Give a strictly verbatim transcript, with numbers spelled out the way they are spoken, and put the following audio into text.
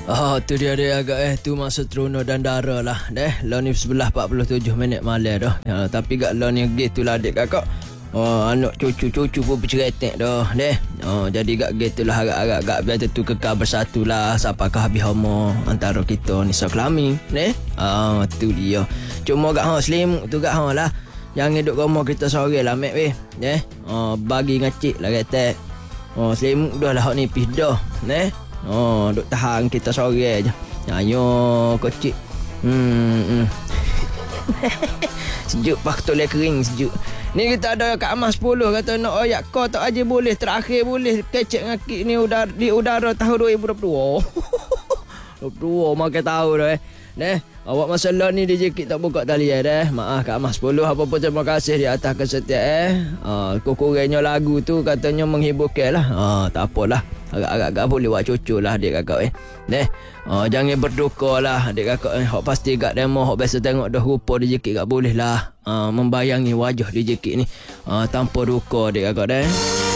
Oh, tu dia dia agak eh tu masa Trono dan Dara lah deh. Law ni sebelah empat puluh tujuh minit malam dah. Ya, tapi gak law ni gitu lah adik kakak. Oh, anak cucu-cucu pun berceretek dah deh. Oh, jadi gak gitu lah agak-agak gak biasa tu kekal bersatu lah sapakah habis homo antara kita ni sekelami deh. Ah, tu dia. Cuma gak ha slim tu gak ha lah. Jangan duduk rumah kita sore lah mek weh. Deh. Oh, bagi ngacik lah kata. Oh, slim dah lah hak ni pis dah deh. Oh, duk tahan kita sore je. Ayo kocik. Hmm. hmm. Sejuk pak toleh kering sejuk. Ni kita ada kat Amas sepuluh kata nak oyak kau tak aja boleh terakhir boleh kecek ngakik ni udara di udara tahun dua ribu dua puluh dua. dua puluh dua makan tahu dah eh. Neh, awak masalah ni D J Kit tak buka tali eh dah. Maaf kat Amas sepuluh apa pun terima kasih di atas kesetiaan eh. Ah, kurang-kurangnya lagu tu katanya menghiburkan lah. Ah, tak apalah. Agak-agak boleh buat cucu lah adik kakak eh. Neh, ah, jangan berduka lah adik kakak eh. Hak pasti kat demo hak biasa tengok dah rupa D J Kit gak boleh lah. Ah, membayangi wajah D J Kit ni. Ah, tanpa duka adik kakak dah.